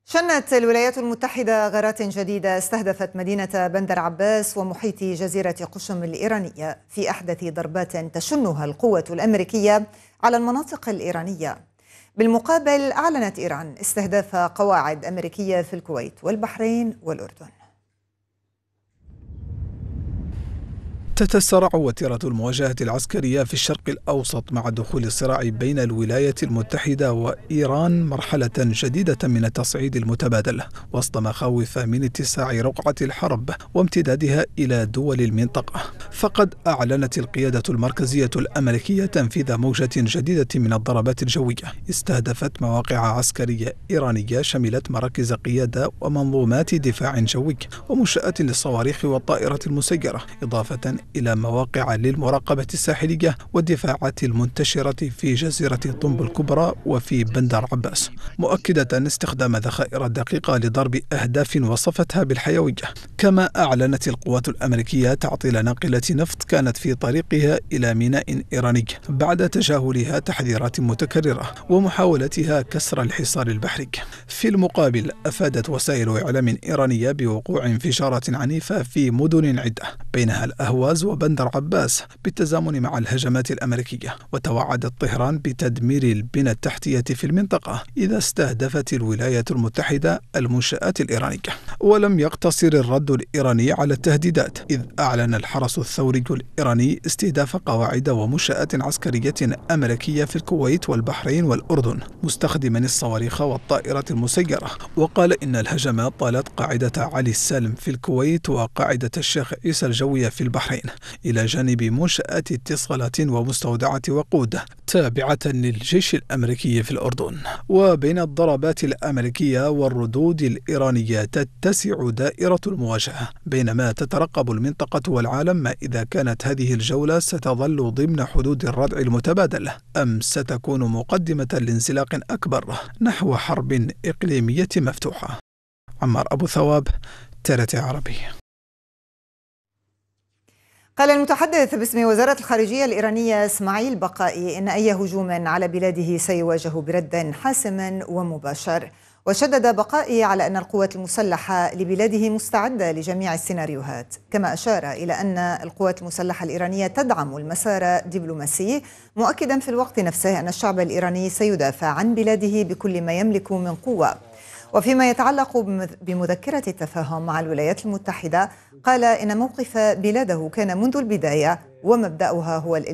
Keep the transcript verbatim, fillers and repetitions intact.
شنت الولايات المتحدة غارات جديدة استهدفت مدينة بندر عباس ومحيط جزيرة قشم الإيرانية في أحدث ضربات تشنها القوة الأمريكية على المناطق الإيرانية. بالمقابل أعلنت إيران استهداف قواعد أمريكية في الكويت والبحرين والأردن. تتسارع وتيرة المواجهة العسكرية في الشرق الأوسط مع دخول الصراع بين الولايات المتحدة وإيران مرحلة جديدة من التصعيد المتبادل وسط مخاوف من اتساع رقعة الحرب وامتدادها إلى دول المنطقة. فقد أعلنت القيادة المركزية الأمريكية تنفيذ موجة جديدة من الضربات الجوية استهدفت مواقع عسكرية إيرانية شملت مراكز قيادة ومنظومات دفاع جوي ومنشآت للصواريخ والطائرة المسيرة، إضافة إلى مواقع للمراقبة الساحلية والدفاعات المنتشرة في جزيرة طنب الكبرى وفي بندر عباس، مؤكدة استخدام ذخائر دقيقة لضرب أهداف وصفتها بالحيوية. كما أعلنت القوات الأمريكية تعطيل ناقلة نفط كانت في طريقها إلى ميناء إيراني بعد تجاهلها تحذيرات متكررة ومحاولتها كسر الحصار البحري. في المقابل أفادت وسائل إعلام إيرانية بوقوع انفجارات عنيفة في مدن عدة بينها الأهواز وبندر عباس بالتزامن مع الهجمات الأمريكية، وتوعدت طهران بتدمير البنى التحتية في المنطقة إذا استهدفت الولايات المتحدة المنشآت الإيرانية. ولم يقتصر الرد الإيراني على التهديدات، إذ أعلن الحرس الثوري الإيراني استهداف قواعد ومنشآت عسكرية أمريكية في الكويت والبحرين والأردن مستخدما الصواريخ والطائرات المسيرة، وقال إن الهجمات طالت قاعدة علي السالم في الكويت وقاعدة الشيخ عيسى الجوية في البحرين، إلى جانب منشآت اتصالات ومستودعات وقود تابعة للجيش الأمريكي في الأردن. وبين الضربات الأمريكية والردود الإيرانية تتسع دائرة المواجهة، بينما تترقب المنطقة والعالم ما إذا كانت هذه الجولة ستظل ضمن حدود الردع المتبادل أم ستكون مقدمة لانزلاق أكبر نحو حرب إقليمية مفتوحة. عمار أبو ثواب، ترتي عربي. قال المتحدث باسم وزارة الخارجية الإيرانية إسماعيل بقائي إن أي هجوم على بلاده سيواجه برد حاسم ومباشر. وشدد بقائي على أن القوات المسلحة لبلاده مستعدة لجميع السيناريوهات، كما أشار إلى أن القوات المسلحة الإيرانية تدعم المسار الدبلوماسي، مؤكدا في الوقت نفسه أن الشعب الإيراني سيدافع عن بلاده بكل ما يملك من قوة. وفيما يتعلق بمذكرة التفاهم مع الولايات المتحدة، قال إن موقف بلاده كان منذ البداية ومبدأها هو